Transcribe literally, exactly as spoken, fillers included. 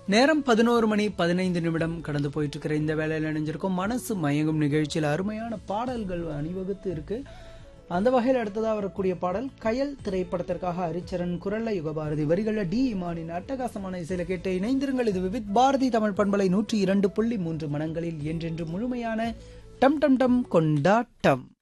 நேரம் பதினோரு மணி பதினைந்து நிமிடம் கடந்து போயிட்டு இருக்கிற இந்த வேலையில் இணைஞ்சிருக்கும் மனசு மயங்கும் நிகழ்ச்சியில் அருமையான பாடல்கள் அணிவகுத்து இருக்கு. அந்த வகையில் அடுத்ததாக வரக்கூடிய பாடல் கயல் திரைப்படத்திற்காக ஹரிச்சரன் குரல்ல யுகபாரதி வரிகள டி இமானின் அட்டகாசமான இசையில கேட்டு இணைந்திருங்கள். இது விவித் பாரதி தமிழ் பண்பலை நூற்றி இரண்டு புள்ளி மூன்று மனங்களில் என்றென்று முழுமையான டம் டம் டம் கொண்டாட்டம்.